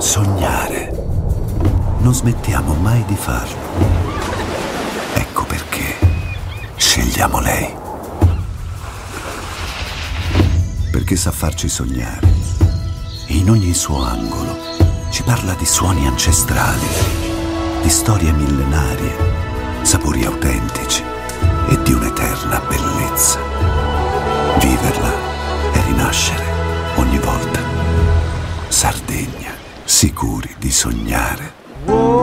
sognare. Non smettiamo mai di farlo. Ecco perché scegliamo lei. Perché sa farci sognare. E in ogni suo angolo ci parla di suoni ancestrali, di storie millenarie, sapori autentici e di un'eterna bellezza. Viverla e rinascere ogni volta. Sardegna, sicuri di sognare.